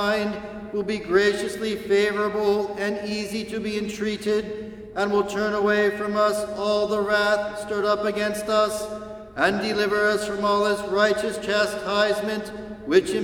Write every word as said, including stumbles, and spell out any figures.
will be graciously favorable and easy to be entreated, and will turn away from us all the wrath stirred up against us, and deliver us from all his righteous chastisement, which